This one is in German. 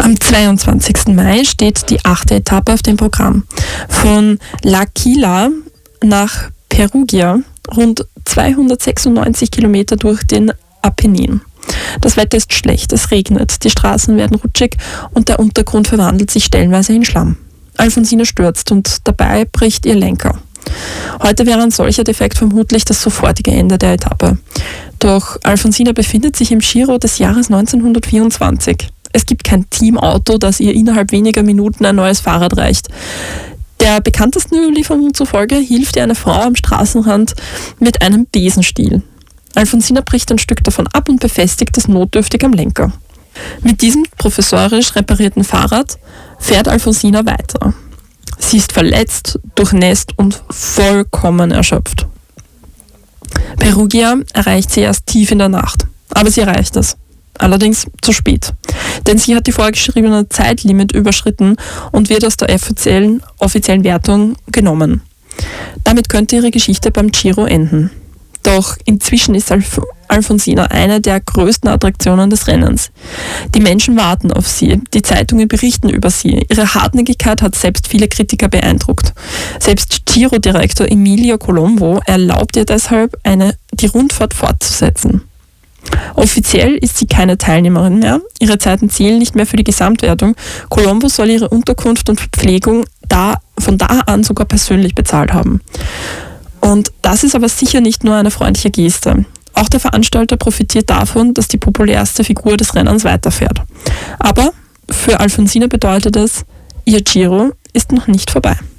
Am 22. Mai steht die 8. Etappe auf dem Programm. Von L'Aquila nach Perugia, rund 296 Kilometer durch den Apennin. Das Wetter ist schlecht, es regnet, die Straßen werden rutschig und der Untergrund verwandelt sich stellenweise in Schlamm. Alfonsina stürzt und dabei bricht ihr Lenker. Heute wäre ein solcher Defekt vermutlich das sofortige Ende der Etappe. Doch Alfonsina befindet sich im Giro des Jahres 1924. Es gibt kein Teamauto, das ihr innerhalb weniger Minuten ein neues Fahrrad reicht. Der bekanntesten Überlieferung zufolge hilft ihr eine Frau am Straßenrand mit einem Besenstiel. Alfonsina bricht ein Stück davon ab und befestigt es notdürftig am Lenker. Mit diesem professorisch reparierten Fahrrad fährt Alfonsina weiter. Sie ist verletzt, durchnässt und vollkommen erschöpft. Perugia erreicht sie erst tief in der Nacht. Aber sie erreicht es. Allerdings zu spät. Denn sie hat die vorgeschriebene Zeitlimit überschritten und wird aus der offiziellen Wertung genommen. Damit könnte ihre Geschichte beim Giro enden. Doch inzwischen ist Alfonsina eine der größten Attraktionen des Rennens. Die Menschen warten auf sie, die Zeitungen berichten über sie. Ihre Hartnäckigkeit hat selbst viele Kritiker beeindruckt. Selbst Giro-Direktor Emilio Colombo erlaubt ihr deshalb, die Rundfahrt fortzusetzen. Offiziell ist sie keine Teilnehmerin mehr. Ihre Zeiten zählen nicht mehr für die Gesamtwertung. Colombo soll ihre Unterkunft und Verpflegung von da an sogar persönlich bezahlt haben. Und das ist aber sicher nicht nur eine freundliche Geste. Auch der Veranstalter profitiert davon, dass die populärste Figur des Rennens weiterfährt. Aber für Alfonsina bedeutet es, ihr Giro ist noch nicht vorbei.